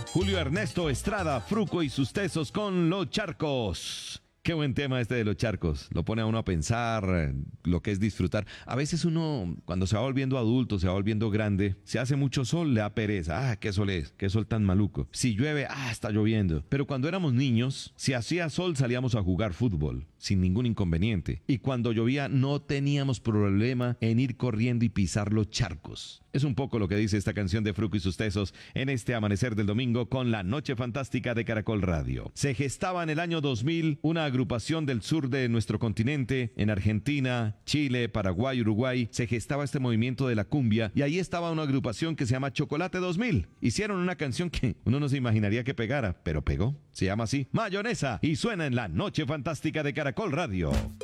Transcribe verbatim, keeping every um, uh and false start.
Julio Ernesto Estrada, Fruco y sus tesos con Los Charcos. Qué buen tema este de los charcos. Lo pone a uno a pensar eh, lo que es disfrutar. A veces uno, cuando se va volviendo adulto, se va volviendo grande, se hace mucho sol, le da pereza. Ah, qué sol es, qué sol tan maluco. Si llueve, ah, está lloviendo. Pero cuando éramos niños, si hacía sol, salíamos a jugar fútbol, sin ningún inconveniente. Y cuando llovía, no teníamos problema en ir corriendo y pisar los charcos. Es un poco lo que dice esta canción de Fruco y sus tesos en este amanecer del domingo con la Noche Fantástica de Caracol Radio. Se gestaba en el año dos mil una agrupación del sur de nuestro continente, en Argentina, Chile, Paraguay, Uruguay. Se gestaba este movimiento de la cumbia y ahí estaba una agrupación que se llama Chocolate dos mil. Hicieron una canción que uno no se imaginaría que pegara, pero pegó. Se llama así, Mayonesa, y suena en la Noche Fantástica de Caracol Radio.